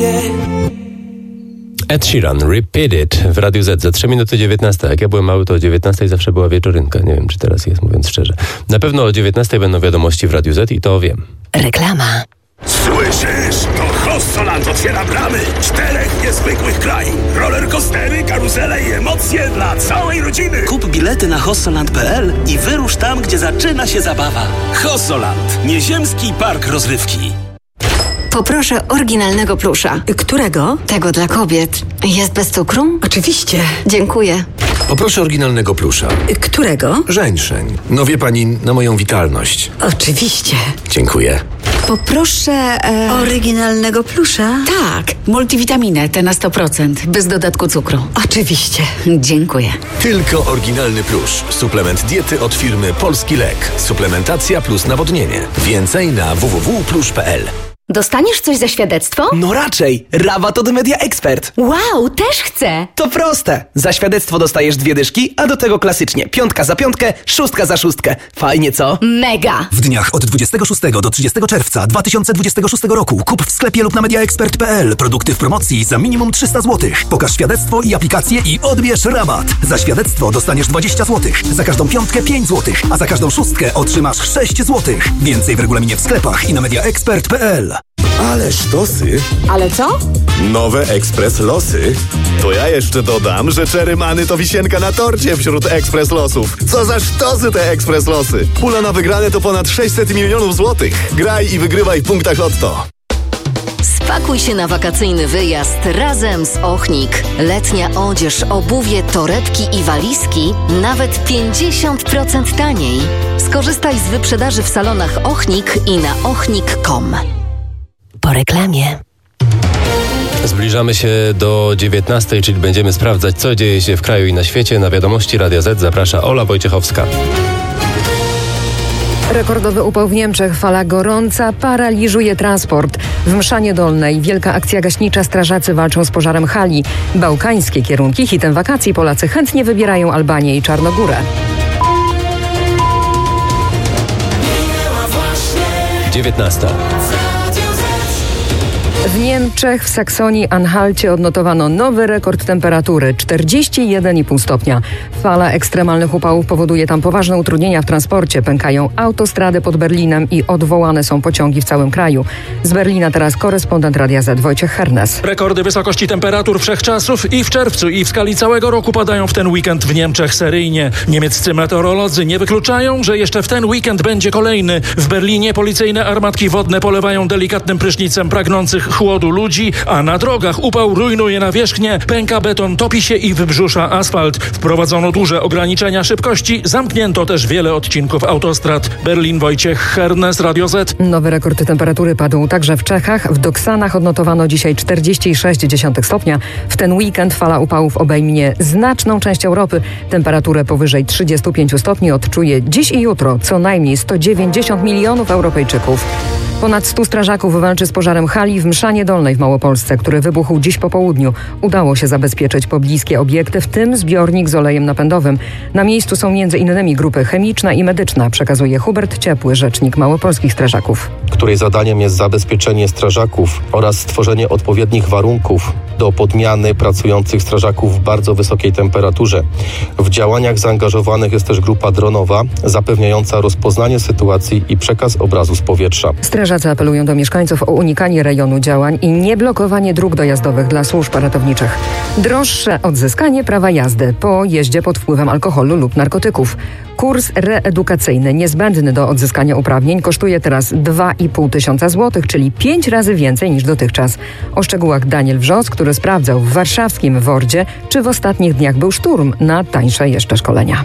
Ed Sheeran, Repeat It w Radiu Z za 3 minuty 19. Jak ja byłem mały, to o 19 zawsze była wieczorynka. Nie wiem, czy teraz jest, mówiąc szczerze. Na pewno o 19 będą wiadomości w Radiu Z i to wiem. Reklama. Słyszysz? To Hossoland otwiera bramy 4 niezwykłych krain. Rollercoastery, karuzele i emocje dla całej rodziny. Kup bilety na hossoland.pl i wyrusz tam, gdzie zaczyna się zabawa. Hossoland. Nieziemski park rozrywki. Poproszę oryginalnego plusza. Którego? Tego dla kobiet. Jest bez cukru? Oczywiście. Dziękuję. Poproszę oryginalnego plusza. Którego? Żeńszeń. No wie pani, na moją witalność. Oczywiście. Dziękuję. Poproszę oryginalnego plusza. Tak, multivitaminę, te na 100%, bez dodatku cukru. Oczywiście. Dziękuję. Tylko oryginalny plusz. Suplement diety od firmy Polski Lek. Suplementacja plus nawodnienie. Więcej na www.plusz.pl. Dostaniesz coś za świadectwo? No raczej! Rabat od Media Expert. Wow, też chcę! To proste! Za świadectwo dostajesz 2 dyszki, a do tego klasycznie 5 za 5, 6 za 6. Fajnie, co? Mega! W dniach od 26 do 30 czerwca 2026 roku kup w sklepie lub na mediaexpert.pl produkty w promocji za minimum 300 zł. Pokaż świadectwo i aplikację i odbierz rabat. Za świadectwo dostaniesz 20 zł. Za każdą 5 5 zł, a za każdą 6 otrzymasz 6 zł. Więcej w regulaminie w sklepach i na mediaexpert.pl. Ale sztosy. Ale co? Nowe Ekspres Losy. To ja jeszcze dodam, że Czerymany to wisienka na torcie wśród Ekspres Losów. Co za sztosy te Ekspres Losy. Pula na wygrane to ponad 600 milionów złotych. Graj i wygrywaj w punktach Lotto. Spakuj się na wakacyjny wyjazd razem z Ochnik. Letnia odzież, obuwie, torebki i walizki nawet 50% taniej. Skorzystaj z wyprzedaży w salonach Ochnik i na ochnik.com. Po reklamie. Zbliżamy się do 19, czyli będziemy sprawdzać, co dzieje się w kraju i na świecie. Na wiadomości Radia Z zaprasza Ola Wojciechowska. Rekordowy upał w Niemczech, fala gorąca paraliżuje transport. W Mszanie Dolnej wielka akcja gaśnicza, strażacy walczą z pożarem hali. Bałkańskie kierunki, hitem wakacji, Polacy chętnie wybierają Albanię i Czarnogórę. 19. W Niemczech, w Saksonii-Anhalcie odnotowano nowy rekord temperatury – 41,5 stopnia. Fala ekstremalnych upałów powoduje tam poważne utrudnienia w transporcie. Pękają autostrady pod Berlinem i odwołane są pociągi w całym kraju. Z Berlina teraz korespondent Radia Z Wojciech Hernes. Rekordy wysokości temperatur wszechczasów i w czerwcu, i w skali całego roku padają w ten weekend w Niemczech seryjnie. Niemieccy meteorolodzy nie wykluczają, że jeszcze w ten weekend będzie kolejny. W Berlinie policyjne armatki wodne polewają delikatnym prysznicem pragnących chłodu ludzi, a na drogach upał rujnuje nawierzchnię, pęka beton, topi się i wybrzusza asfalt. Wprowadzono duże ograniczenia szybkości, zamknięto też wiele odcinków autostrad. Berlin, Wojciech Hernes, Radio Z. Nowy rekord temperatury padł także w Czechach. W Doksanach odnotowano dzisiaj 46,1 stopnia. W ten weekend fala upałów obejmie znaczną część Europy. Temperaturę powyżej 35 stopni odczuje dziś i jutro co najmniej 190 milionów Europejczyków. Ponad 100 strażaków walczy z pożarem hali w Mszanie Dolnej w Małopolsce, który wybuchł dziś po południu. Udało się zabezpieczyć pobliskie obiekty, w tym zbiornik z olejem napędowym. Na miejscu są m.in. grupy chemiczna i medyczna, przekazuje Hubert Ciepły, rzecznik małopolskich strażaków. Której zadaniem jest zabezpieczenie strażaków oraz stworzenie odpowiednich warunków do podmiany pracujących strażaków w bardzo wysokiej temperaturze. W działaniach zaangażowanych jest też grupa dronowa, zapewniająca rozpoznanie sytuacji i przekaz obrazu z powietrza. Strażacy apelują do mieszkańców o unikanie rejonu działań i nieblokowanie dróg dojazdowych dla służb ratowniczych. Droższe odzyskanie prawa jazdy po jeździe pod wpływem alkoholu lub narkotyków. Kurs reedukacyjny niezbędny do odzyskania uprawnień kosztuje teraz 2,5 tysiąca złotych, czyli 5 razy więcej niż dotychczas. O szczegółach Daniel Wrzos, który sprawdzał w warszawskim WORD-zie, czy w ostatnich dniach był szturm na tańsze jeszcze szkolenia.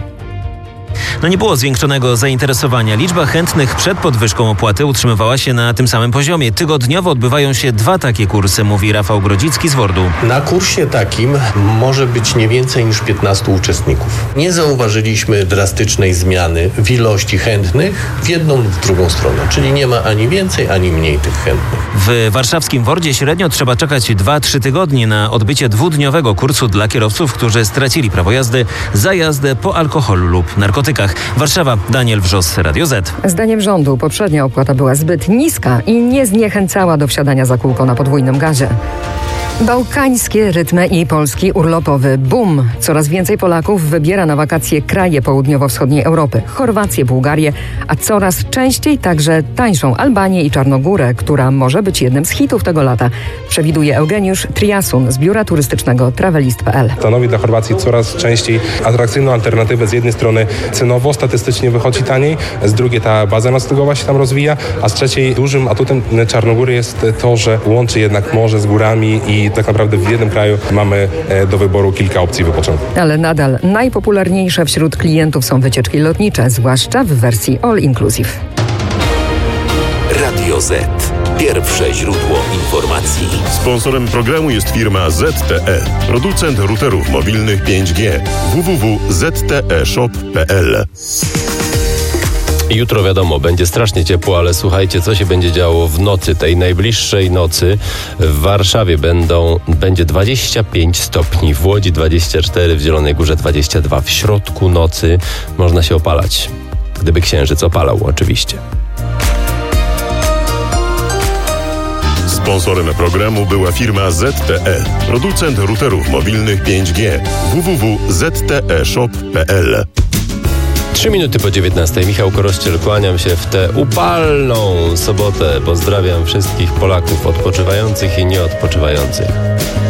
Nie było zwiększonego zainteresowania. Liczba chętnych przed podwyżką opłaty utrzymywała się na tym samym poziomie. Tygodniowo odbywają się 2 takie kursy, mówi Rafał Grodzicki z WORD-u. Na kursie takim może być nie więcej niż 15 uczestników. Nie zauważyliśmy drastycznej zmiany w ilości chętnych w jedną lub w drugą stronę, czyli nie ma ani więcej, ani mniej tych chętnych. W warszawskim WORD-zie średnio trzeba czekać 2-3 tygodnie na odbycie 2-dniowego kursu dla kierowców, którzy stracili prawo jazdy za jazdę po alkoholu lub narkotykach. narkotykach. Warszawa, Daniel Wrzos, Radio Z. Zdaniem rządu poprzednia opłata była zbyt niska i nie zniechęcała do wsiadania za kółko na podwójnym gazie. Bałkańskie rytmy i polski urlopowy boom. Coraz więcej Polaków wybiera na wakacje kraje południowo-wschodniej Europy, Chorwację, Bułgarię, a coraz częściej także tańszą Albanię i Czarnogórę, która może być jednym z hitów tego lata, przewiduje Eugeniusz Triasun z biura turystycznego Travelist.pl. Stanowi dla Chorwacji coraz częściej atrakcyjną alternatywę. Z jednej strony cenowo, statystycznie wychodzi taniej, z drugiej ta baza noclegowa się tam rozwija, a z trzeciej dużym atutem Czarnogóry jest to, że łączy jednak morze z górami i tak naprawdę w jednym kraju mamy do wyboru kilka opcji wypoczynku. Ale nadal najpopularniejsze wśród klientów są wycieczki lotnicze, zwłaszcza w wersji all inclusive. Radio Z. Pierwsze źródło informacji. Sponsorem programu jest firma ZTE, producent routerów mobilnych 5G. www.zteshop.pl. Jutro wiadomo, będzie strasznie ciepło, ale słuchajcie, co się będzie działo w nocy, tej najbliższej nocy. W Warszawie będzie 25 stopni, w Łodzi 24, w Zielonej Górze 22. W środku nocy można się opalać, gdyby księżyc opalał oczywiście. Sponsorem programu była firma ZTE, producent routerów mobilnych 5G. www.zteshop.pl. 3 minuty po 19. Michał Korościel, kłaniam się w tę upalną sobotę. Pozdrawiam wszystkich Polaków odpoczywających i nieodpoczywających.